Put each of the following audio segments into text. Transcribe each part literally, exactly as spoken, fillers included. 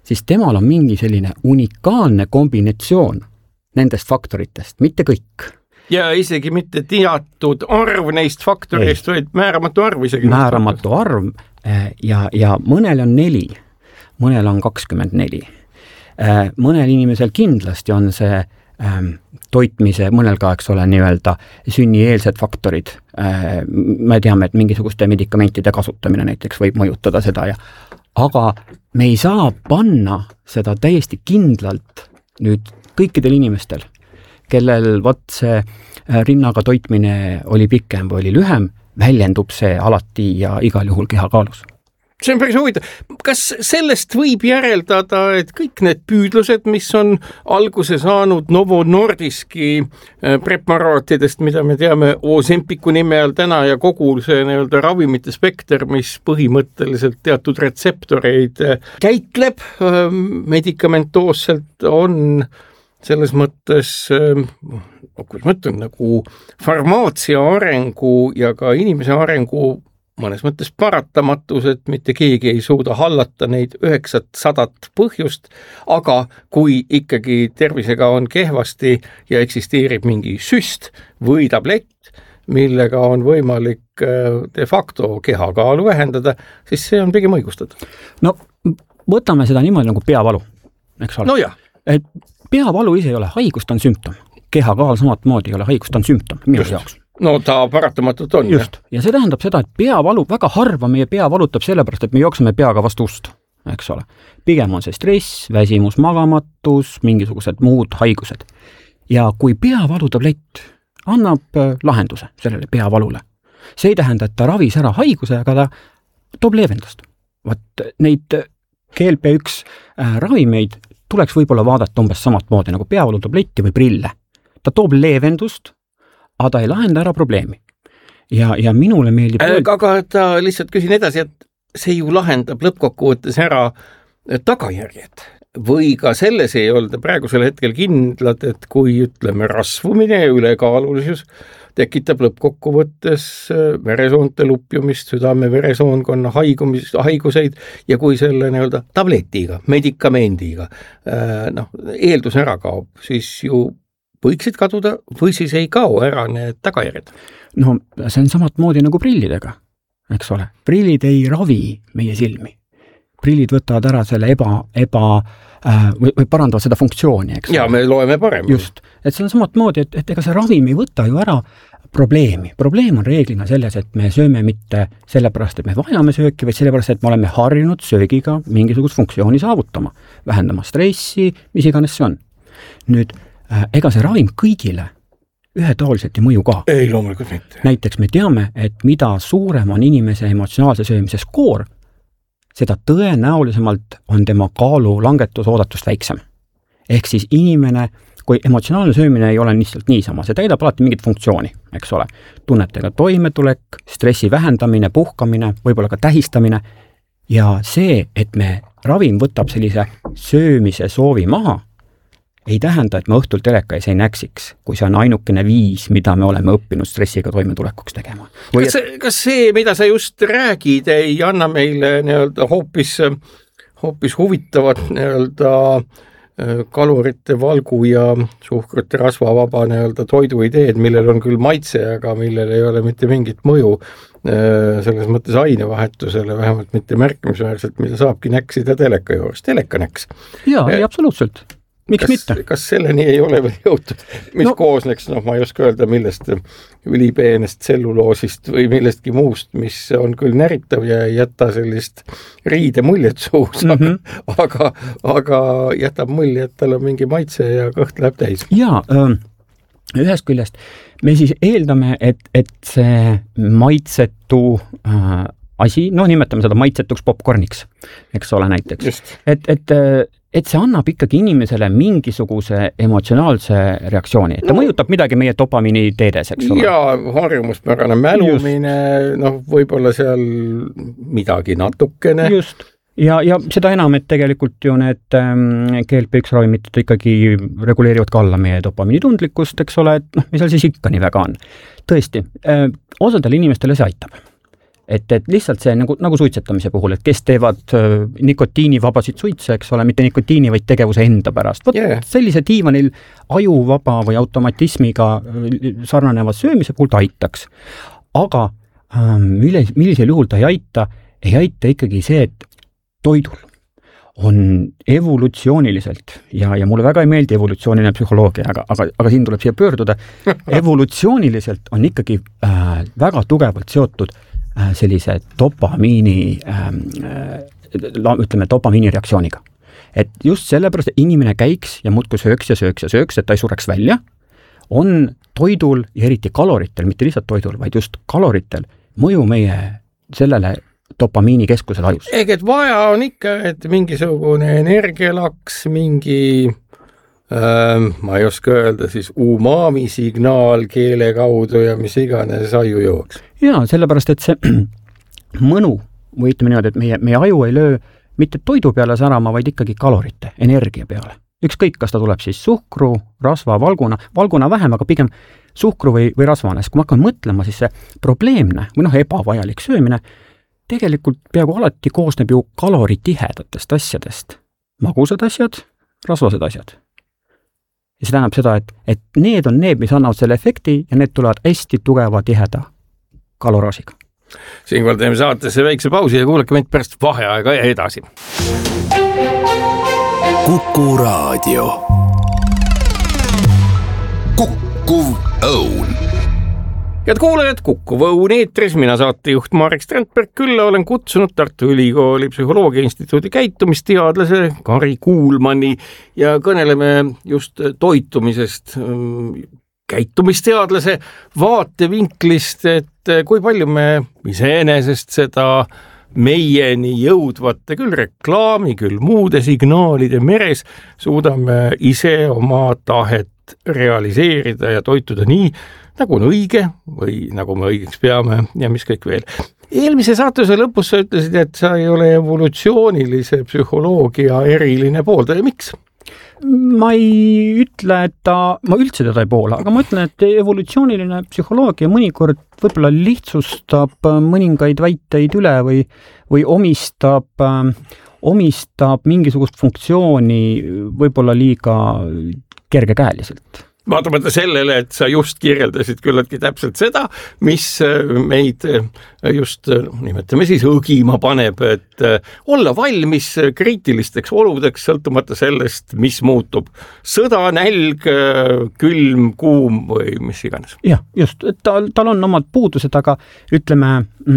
siis temal on mingi selline unikaalne kombinatsioon nendest faktoritest, mitte kõik. Ja isegi mitte teatud arv neist faktorist, Ei. vaid määramatu arv isegi. Määramatu arv ja, ja mõnel on neli, mõnel on kakskümmend neli. Mõnel inimesel kindlasti on see ähm, toitmise, mõnel ka, eks ole, nii-öelda sünnieelsed faktorid. Äh, me teame, et mingisuguste medikamentide kasutamine näiteks võib mõjutada seda, ja, aga me ei saa panna seda täiesti kindlalt nüüd kõikidel inimestel, kellel vat see rinnaga toitmine oli pikem või oli lühem, väljendub see alati ja igal juhul kehakaalus. See on päris huvitav. Kas sellest võib järeldada, et kõik need püüdlused, mis on alguse saanud Novo Nordiski preparaatidest, mida me teame Ozempiku nime all täna, ja kogu see nii-öelda ravimite spekter, mis põhimõtteliselt teatud retseptoreid käitleb medikamentoosselt, on selles mõttes, kuidas ma ütlen, nagu farmaatsia arengu ja ka inimese arengu mõnes mõttes paratamatus, et mitte keegi ei suuda hallata neid üheksat sadat põhjust, aga kui ikkagi tervisega on kehvasti ja eksisteerib mingi süst või tablett, millega on võimalik de facto kehakaalu vähendada, siis see on pigem õigustatud. No võtame seda niimoodi nagu peavalu, eks ole. No jah. Et peavalu ise ei ole haigus, ta on sümptom. Kehakaal samamoodi ei ole haigus, ta on sümptom minu jaoks. No ta paratamatult on. Just. Ja see tähendab seda, et peavalu, väga harva meie pea valutab sellepärast, et me jookseme peaga vastu ust, eks ole. Pigem on see stress, väsimus, magamatus, mingisugused muud haigused. Ja kui peavalutablett annab lahenduse sellele peavalule, see ei tähenda, et ta ravis ära haiguse, aga ta toob leevendust. Vaat neid G L P üks ravimeid tuleks võib-olla vaadata umbes samat moodi nagu peavalutabletti või prille. Ta toob leevendust, aga ta ei lahenda ära probleemi. Ja, ja minule meeldib... Äh, aga ta lihtsalt küsin edasi, et see ju lahendab lõppkokkuvõttes ära tagajärjed. Või ka selles ei olda praegusel hetkel kindlad, et kui ütleme rasvumine ja ülekaalulisus tekitab lõppkokkuvõttes veresoonte lupjumist, südame veresoonkonna haigumis, haiguseid, ja kui selle nii-öelda tabletiga, medikamendiga noh, eeldus ära kaob, siis ju võiksid kaduda või siis ei kao ära need tagajärjed? No see on samat moodi nagu prillidega, eks ole. Prillid ei ravi meie silmi. Prillid võtavad ära selle eba, eba äh, või, või parandavad seda funktsiooni, eks ole. Ja me loeme paremini. Just, et see on samat moodi, et, et ega see ravim ei võta ju ära probleemi. Probleem on reeglina selles, et me sööme mitte sellepärast, et me vajame sööki, vaid sellepärast, et me oleme harjunud söögiga mingisugust funktsiooni saavutama, vähendama stressi, mis iganes see on. Nüüd, äh, ega see ravim kõigile ühetaoliselt ei mõju ka. Ei, loomulikult mitte. Näiteks me teame, et mida suurem on inimese emotsionaalse söömise skoor, seda tõenäolisemalt on tema kaalu langetus oodatust väiksem. Ehk siis inimene, kui emotsionaalne söömine ei ole lihtsalt niisama, see täidab alati mingit funktsiooni, eks ole. Tunnetega toimetulek, stressi vähendamine, puhkamine, võib-olla ka tähistamine. Ja see, et me ravim võtab sellise söömise soovi maha, ei tähenda, et me õhtul teleka ees ei näksiks, kui see on ainukene viis, mida me oleme õppinud stressiga toimetulekuks tegema. Või kas, et... kas see, mida sa just räägid, ei anna meile nii-öelda hoopis, hoopis huvitavat nii-öelda kalorite valgu ja suhkrute rasvavaba nii-öelda toiduideed, millel on küll maitse, aga millel ei ole mitte mingit mõju selles mõttes ainevahetusele, vähemalt mitte märkimisväärselt, mida saabki näksida teleka juures. Teleka näks. Jaa, ei, absoluutselt. Miks kas, mitte? Kas selleni ei ole veel jõutud, mis no, koosneks, noh ma ei oska öelda, millest ülipeenest tselluloosist või millestki muust, mis on küll näritav ja ei jäta sellist riide muljet suus, mm-hmm. aga, aga jätab mulje, et tal on mingi maitse ja kõht läheb täis. Jaa, ühest küljest me siis eeldame, et, et see maitsetu äh, asi, no nimetame seda maitsetuks popcorniks, eks ole näiteks, et, et et see annab ikkagi inimesele mingisuguse emotsionaalse reaktsiooni. Ta no, mõjutab midagi meie dopamiini teedes, eks ole. Ja harjumuspärane mälumine, noh, võib-olla seal midagi natukene. Just. Ja, ja seda enam, et tegelikult ju need ähm, G L P üks ravimid ikkagi reguleerivad ka alla meie dopamiini tundlikkust, eks ole, et noh, mis seal siis ikka nii väga on. Tõesti, äh, osadele inimestele see aitab. et, et lihtsalt see nagu, nagu suitsetamise puhul, et kes teevad äh, nikotiinivabasid suitse, eks ole, mitte nikotiini, vaid tegevuse enda pärast. Vot yeah. sellise diivanil ajuvaba või automatismiga sarnaneva söömise puhul ta aitaks. Aga ähm, millis, millisel juhul ta ei aita, ei aita ikkagi see, et toidul on evolutsiooniliselt ja, ja mulle väga ei meeldi evolutsiooniline psühholoogia, aga, aga, aga siin tuleb siia pöörduda. Evolutsiooniliselt on ikkagi äh, väga tugevalt seotud äh, sellise dopamiini, äh, ütleme, dopamiini reaktsiooniga. Et just sellepärast, et inimene käiks ja muudkui sööks ja sööks ja sööks, et ta ei sureks välja, on toidul ja eriti kaloritel, mitte lihtsalt toidul, vaid just kaloritel mõju meie sellele dopamiini keskusel ajus. Ehk et vaja on ikka, et mingisugune energialaks, mingi, äh, ma ei oska öelda, siis umami signaal keele kaudu ja mis iganes aju jõuaks. Jaa, sellepärast, et see mõnu, või ütleme niimoodi, et meie, meie aju ei löö mitte toidu peale särama, vaid ikkagi kalorite, energia peale. Ükskõik, kas ta tuleb siis suhkru, rasva, valguna, valguna vähem, aga pigem suhkru või, või rasvana. Kui ma hakkan mõtlema, siis see probleemne või noh, ebavajalik söömine tegelikult peaaegu alati koosneb ju kaloritihedatest asjadest. Magusad asjad, rasvased asjad. Ja see tähendab seda, et, et need on need, mis annavad selle efekti ja need tulevad hästi tugeva tiheda kalorasiga. Siinkohal teeme saatesse väikse pausi ja kuulake meid pärast vaheaega ja edasi. Kuku Raadio. Kukkuv õun. Head kuulajad, Kukkuv õun eetris, mina saatejuht Marek Strandberg, külla olen kutsunud Tartu Ülikooli Psühholoogia Instituudi käitumisteadlase Kari Kuulmanni ja kõneleme just toitumisest, käitumisteadlase vaatevinklist, et kui palju me iseenesest seda meieni jõudvate küll reklaami, küll muude signaalide meres suudame ise oma tahet realiseerida ja toituda nii, nagu on õige või nagu me õigeks peame ja mis kõik veel. Eelmise saatuse lõpus sa ütlesid, et sa ei ole evolutsioonilise psühholoogia eriline pooldaja. Miks? Ma ei ütle, et ta, ma üldse teda ei poola, aga ma ütlen, et evolutsiooniline psühholoogia mõnikord võib-olla lihtsustab mõningaid väiteid üle või, või omistab, omistab mingisugust funktsiooni võib-olla liiga kergekäeliselt. Vaatamata sellele, et sa just kirjeldasid küllaltki täpselt seda, mis meid just, nimetame siis, õgima paneb, et olla valmis kriitilisteks oludeks, sõltumata sellest, mis muutub. Sõda, nälg, külm, kuum või mis iganes. Jah, just, et tal, tal on omad puudused, aga ütleme,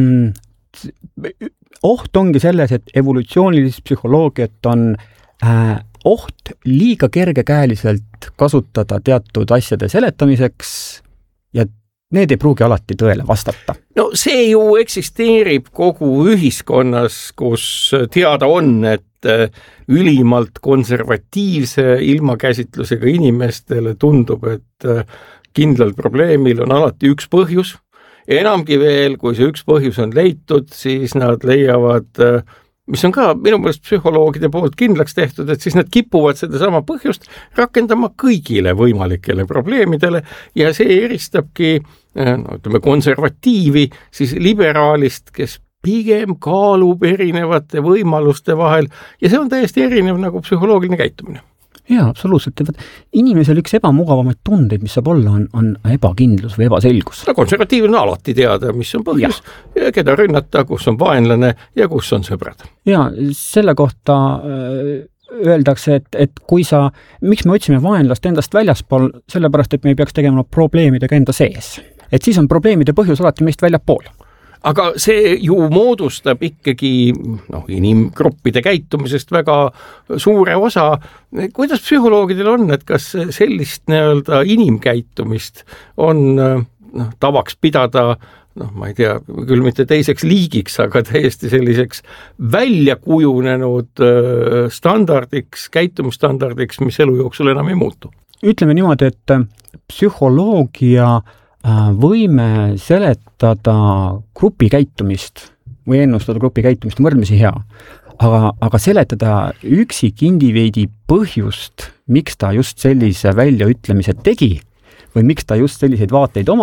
mm, oht ongi selles, et evolutsioonilist psühholoogiat on äh, oht liiga kergekäeliselt kasutada teatud asjade seletamiseks ja need ei pruugi alati tõele vastata. No see ju eksisteerib kogu ühiskonnas, kus teada on, et ülimalt konservatiivse ilmakäsitlusega inimestele tundub, et kindlal probleemil on alati üks põhjus. Enamgi veel, kui see üks põhjus on leitud, siis nad leiavad, mis on ka minu meelest psühholoogide poolt kindlaks tehtud, et siis nad kipuvad seda sama põhjust rakendama kõigile võimalikele probleemidele ja see eristabki, no ütleme, konservatiivi siis liberaalist, kes pigem kaalub erinevate võimaluste vahel ja see on täiesti erinev nagu psühholoogiline käitumine. Jaa, absoluutselt. Inimesel üks ebamugavamaid tundeid, mis saab olla, on, on ebakindlus või ebaselgus. No, konservatiivne on alati teada, mis on põhjus, ja. keda rünnata, kus on vaenlane ja kus on sõbrad. Jaa, selle kohta öeldakse, et, et kui sa, miks me otsime vaenlast endast väljaspool, sellepärast, et me ei peaks tegema probleemidega enda sees. Et siis on probleemide põhjus alati meist väljapool. Aga see ju moodustab ikkagi noh, inimgruppide käitumisest väga suure osa. Kuidas psühholoogidel on, et kas sellist nii-öelda inimkäitumist on noh, tavaks pidada, noh, ma ei tea, küll mitte teiseks liigiks, aga täiesti selliseks välja kujunenud standardiks, käitumisstandardiks, mis elu jooksul enam ei muutu? Ütleme niimoodi, et psühholoogia võime seletada grupi käitumist või ennustada grupi käitumist on võrdmisi hea, aga, aga seletada üksik indiviidi põhjust, miks ta just sellise väljaütlemise tegi või miks ta just selliseid vaateid omab,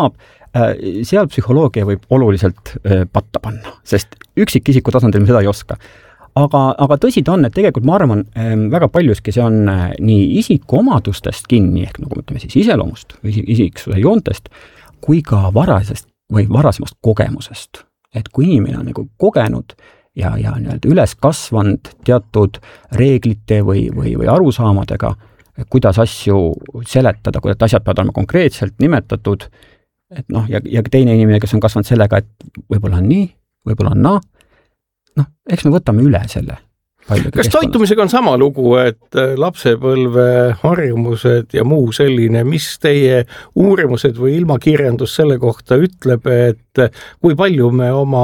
seal psühholoogia võib oluliselt patta panna, sest üksikisiku tasandil me seda ei oska. Aga, aga tõsi ta on, et tegelikult ma arvan, väga paljuski see on nii isiku omadustest kinni, ehk nagu mõtleme siis iseloomust või isiksuse joontest, kui ka varasest või varasemast kogemusest. Et kui inimene on nagu kogenud ja, ja nii-öelda üles kasvanud teatud reeglite või, või, või arusaamadega, kuidas asju seletada, kuidas asjad peavad olema konkreetselt nimetatud, et noh, ja, ja teine inimene, kes on kasvanud sellega, et võib-olla on nii, võib-olla on naa, noh, eks me võtame üle selle. Kas toitumisega on sama lugu, et lapsepõlve harjumused ja muu selline, mis teie uurimused või ilmakirjandus selle kohta ütleb, et kui palju me oma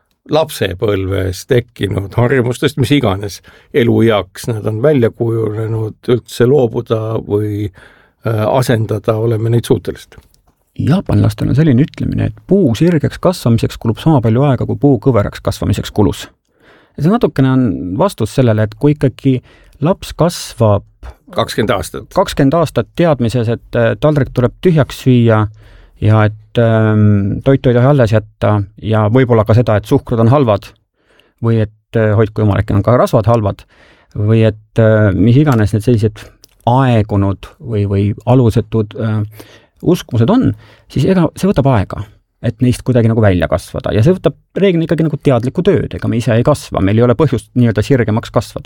lapsepõlves tekkinud harjumustest, mis iganes eluiaks, need on välja kujunenud üldse loobuda või asendada, oleme neid suutelised? Jaapanlastel on selline ütlemine, et puu sirgeks kasvamiseks kulub sama palju aega, kui puu kõveraks kasvamiseks kulus. Ja see natukene on vastus sellele, et kui ikkagi laps kasvab kakskümmend aastat, kakskümmend aastat teadmises, et taldrik tuleb tühjaks süüa ja et ähm, toitu ei tohi alles jätta ja võib-olla ka seda, et suhkrud on halvad või et hoidku jumal, äkki on ka rasvad halvad või et äh, mis iganes need sellised aegunud või, või alusetud äh, uskumused on, siis ega see võtab aega, et neist kuidagi nagu välja kasvada ja see võtab reeglina ikkagi nagu teadlikku tööd, ega me ise ei kasva, meil ei ole põhjust nii-öelda sirgemaks kasvada.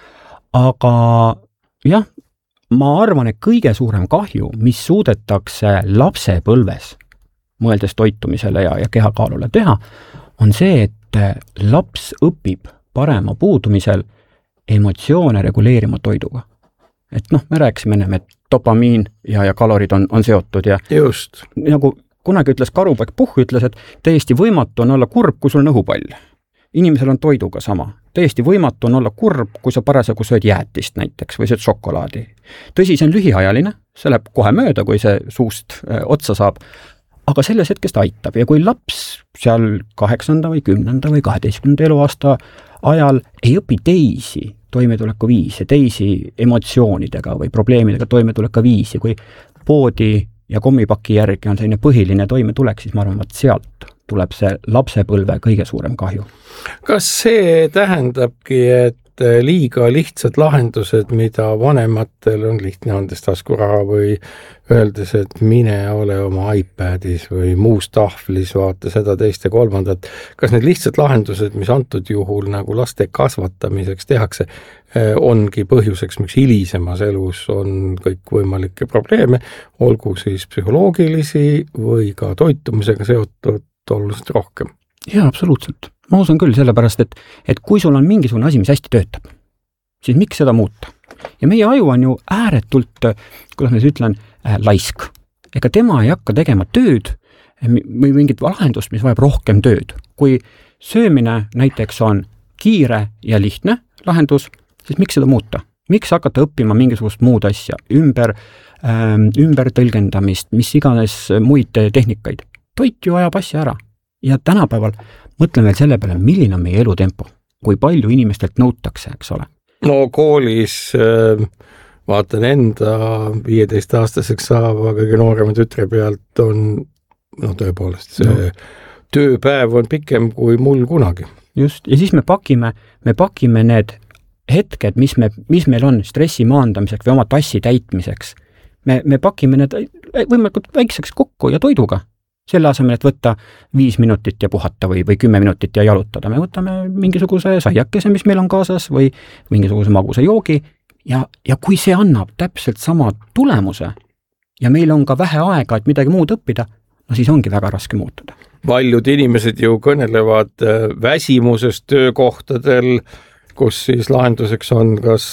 Aga jah, ma arvan, et kõige suurem kahju, mis suudetakse lapsepõlves, mõeldes toitumisele ja, ja kehakaalule teha, on see, et laps õpib parema puudumisel emotsioone reguleerima toiduga. Et noh, me rääkisime ennem, et dopamiin ja, ja kalorid on, on seotud ja just. Nagu kunagi ütles Karupäik Puhh, ütles, et täiesti võimatu on olla kurb, kui sul on õhupall. Inimesel on toiduga sama. Täiesti võimatu on olla kurb, kui sa parasjagu sööd jäätist näiteks või sööd šokolaadi. Tõsi, see on lühiajaline, see läheb kohe mööda, kui see suust äh, otsa saab, aga selles hetkest aitab ja kui laps seal kaheksanda või kümnenda või kaheteistkümnenda eluaasta ajal ei õpi teisi toimetuleku viisi, teisi emotsioonidega või probleemidega toimetuleka viisi, kui poodi ja kommipaki järgi on selline põhiline toimetulek, siis ma arvan, et sealt tuleb see lapsepõlve kõige suurem kahju. Kas see tähendabki, et liiga lihtsad lahendused, mida vanematel on lihtne andes taskuraha või öeldes, et mine ole oma iPadis või muus tahvlis, vaata seda teist ja kolmandat. Kas need lihtsad lahendused, mis antud juhul nagu laste kasvatamiseks tehakse, ongi põhjuseks, miks hilisemas elus on kõik võimalikke probleeme, olgu siis psühholoogilisi või ka toitumisega seotud oluliselt rohkem? Jaa, absoluutselt. Ma usun küll sellepärast, et, et kui sul on mingisugune asi, mis hästi töötab, siis miks seda muuta? Ja meie aju on ju ääretult, kuidas ma siis ütlen, äh, laisk. Ega tema ei hakka tegema tööd või mingit lahendust, mis vajab rohkem tööd. Kui söömine näiteks on kiire ja lihtne lahendus, siis miks seda muuta? Miks hakata õppima mingisugust muud asja, ümber, ähm, ümber tõlgendamist, mis iganes muid tehnikaid? Toit ju ajab asja ära. Ja tänapäeval mõtleme veel selle peale, milline on meie elutempo, kui palju inimestelt nõutakse, eks ole. No koolis äh, vaatan enda viieteist-aastaseks saava kõige noorema tütre pealt on, no tõepoolest, see no. tööpäev on pikem kui mul kunagi. Just, ja siis me pakime, me pakime need hetked, mis, me, mis meil on stressi maandamiseks või oma tassi täitmiseks. Me, me pakime need võimalikult väikseks kokku ja toiduga. Selle asemel, et võtta viis minutit ja puhata või, või kümme minutit ja jalutada. Me võtame mingisuguse saiakese, mis meil on kaasas või mingisuguse magusa joogi ja, ja kui see annab täpselt sama tulemuse ja meil on ka vähe aega, et midagi muud õppida, no siis ongi väga raske muutuda. Paljud inimesed ju kõnelevad väsimusest töökohtadel, kus siis lahenduseks on kas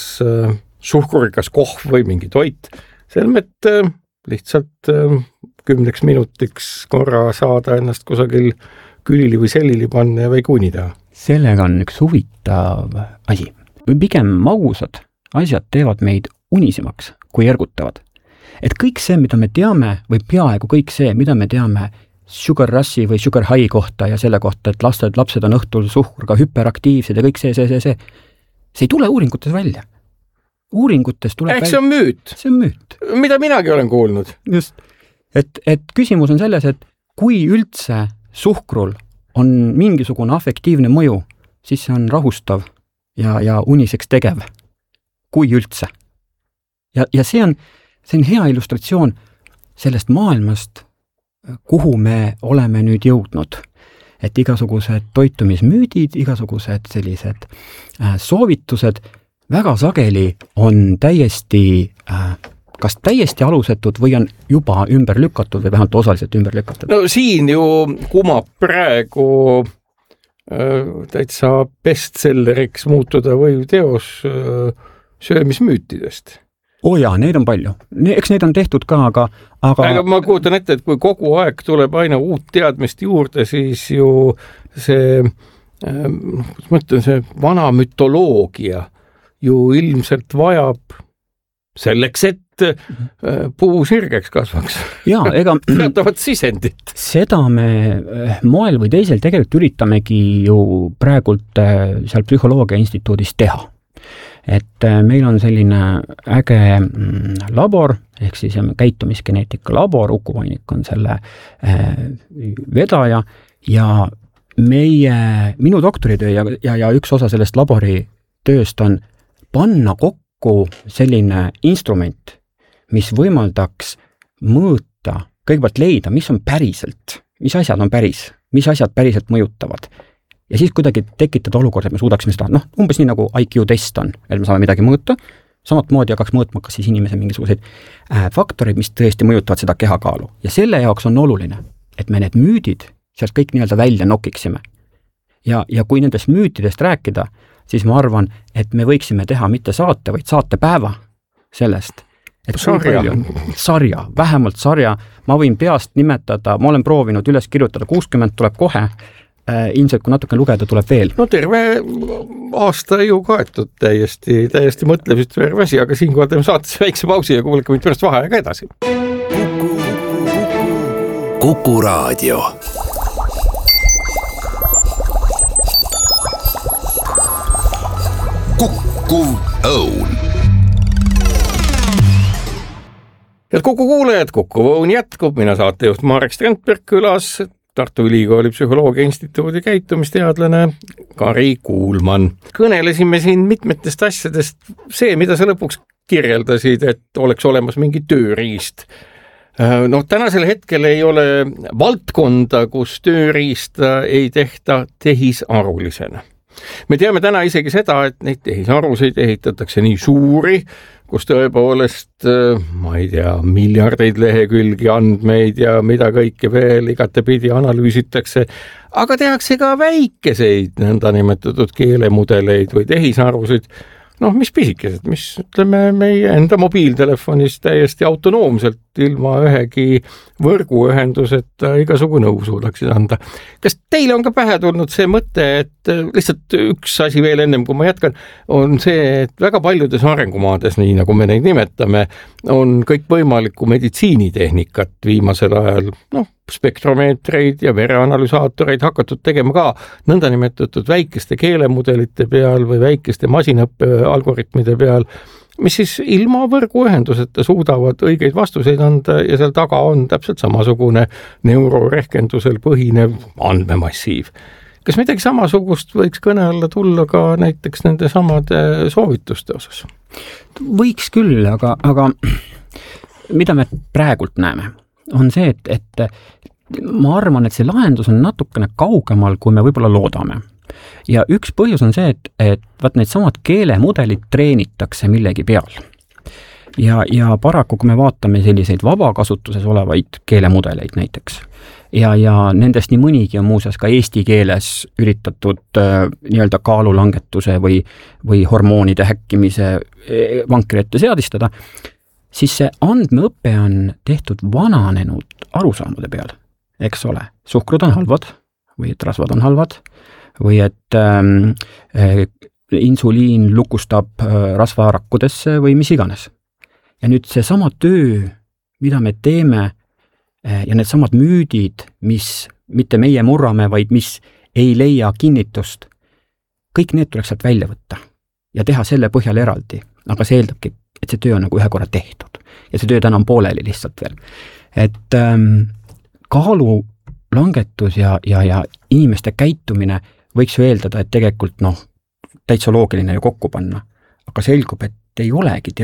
suhkurikas kohv või mingi toit. Selmet lihtsalt kümneks minutiks korra saada ennast kusagil külili või sellili panna ja väikuni teha. Sellega on üks huvitav asi. Või pigem magusad asjad teevad meid unisemaks, kui ergutavad. Et kõik see, mida me teame, või peaaegu kõik see, mida me teame sugar rushi või sugar high kohta ja selle kohta, et lasted, lapsed on õhtul suhkurga hüperaktiivsed ja kõik see, see, see, see, see ei tule uuringutes välja. Uuringutes tuleb Ehk see on müüt. See on müüt. Mida minagi olen kuulnud. Just. Et, et küsimus on selles, et kui üldse suhkrul on mingisugune afektiivne mõju, siis see on rahustav ja, ja uniseks tegev. Kui üldse. Ja, ja see on, see on hea illustratsioon sellest maailmast, kuhu me oleme nüüd jõudnud. Et igasugused toitumismüüdid, igasugused sellised äh, soovitused väga sageli on täiesti, äh, kas täiesti alusetud või on juba ümber lükatud või vähemalt osaliselt ümber lükatud? No siin ju kumab praegu äh, täitsa bestselleriks muutuda või teos äh, söömismüütidest. Oo jaa, neid on palju. Eks neid on tehtud ka, aga... Aga, aga ma kuutan ette, et kui kogu aeg tuleb aina uut teadmist juurde, siis ju see, kuidas ma ütlen, see vana mütoloogia ju ilmselt vajab selleks, et puu sirgeks kasvaks. Jaa, ega... Teatavat sisendit. Seda me moel või teisel tegelikult üritamegi ju praegult seal Psühholoogia instituudis teha. Et meil on selline äge labor, ehk siis käitumisgeneetika labor, Uku Vainik on selle vedaja ja meie, minu doktoritöö ja, ja, ja üks osa sellest labori tööst on panna kokku selline instrument, mis võimaldaks mõõta, kõigepealt leida, mis on päriselt, mis asjad on päris, mis asjad päriselt mõjutavad. Ja siis kuidagi tekitada olukord, et me suudaksime seda, noh, umbes nii nagu I Q test on, et me saame midagi mõõta, samat moodi hakkaks mõõtma kas siis inimese mingisuguseid äh, faktoreid, mis tõesti mõjutavad seda kehakaalu. Ja selle jaoks on oluline, et me need müüdid sealt kõik nii-öelda välja nokiksime. Ja, ja kui nendest müütidest rääkida, siis ma arvan, et me võiksime teha mitte saate, vaid saatepäeva sellest. Et sarja. sarja, vähemalt sarja. Ma võin peast nimetada, ma olen proovinud üles kirjutada, kuuskümmend tuleb kohe, ilmselt kui natuke lugeda tuleb veel. No terve aasta ju kaetud täiesti, täiesti mõtlemist verve asi, aga siinkohal teeme saates väikse pausi ja kuulge mind pärast vaheaega edasi. Kuku, Kuku Raadio. Kuku Õun. Head Kuku kuulejad, Kuku Õun jätkub, mina saatejuht Marek Strandberg külas, Tartu Ülikooli Psühholoogia instituudi käitumisteadlane Kari Kuulman. Kõnelesime siin mitmetest asjadest, see, mida sa lõpuks kirjeldasid, et oleks olemas mingi tööriist. No tänasel hetkel ei ole valdkonda, kus tööriista ei tehta tehisarulisena. Me teame täna isegi seda, et neid tehisarusid ehitatakse nii suuri, kus tõepoolest, ma ei tea, miljardeid lehekülgi andmeid ja mida kõike veel igatepidi analüüsitakse, aga tehakse ka väikeseid nõnda nimetatud keelemudeleid või tehisarusid, noh, mis pisikesed, mis ütleme meie enda mobiiltelefonis täiesti autonoomselt ilma ühegi võrguühenduseta igasugu nõu suudaksid anda. Kas teile on ka pähe tulnud see mõte, et lihtsalt üks asi veel ennem, kui ma jätkan, on see, et väga paljudes arengumaades, nii nagu me neid nimetame, on kõik võimalikku meditsiinitehnikat viimasel ajal, noh, spektromeetreid ja vereanalüsaatoreid hakatud tegema ka nõnda nimetatud väikeste keelemudelite peal või väikeste masinaõppe algoritmide peal, mis siis ilma võrguühenduseta suudavad õigeid vastuseid anda ja seal taga on täpselt samasugune neurorehkendusel põhinev andmemassiiv. Kas midagi samasugust võiks kõne alla tulla ka näiteks nende samade soovituste osas? Võiks küll, aga, aga mida me praegult näeme, on see, et, et ma arvan, et see lahendus on natukene kaugemal, kui me võib-olla loodame. Ja üks põhjus on see, et, et vaat need samad keelemudelid treenitakse millegi peal. Ja, ja paraku, kui me vaatame selliseid vabakasutuses olevaid keelemudeleid näiteks, ja, ja nendest nii mõnigi on muuseas ka eesti keeles üritatud äh, nii-öelda kaalulangetuse või, või hormoonide häkkimise vankri ette seadistada, siis see andmeõpe on tehtud vananenud arusaamade peal, eks ole. Suhkrud on halvad või et rasvad on halvad või et ähm, äh, insuliin lukustab äh, rasvarakkudesse või mis iganes. Ja nüüd see sama töö, mida me teeme äh, ja need samad müüdid, mis mitte meie murrame, vaid mis ei leia kinnitust, kõik need tuleks sealt välja võtta ja teha selle põhjal eraldi. Aga see eeldabki, et see töö on nagu ühe korra tehtud ja see töö täna on pooleli lihtsalt veel. Et ähm, kaalu langetus ja, ja, ja inimeste käitumine võiks ju eeldada, et tegelikult noh, täitsa loogiline ju kokku panna. Aga selgub, et ei olegi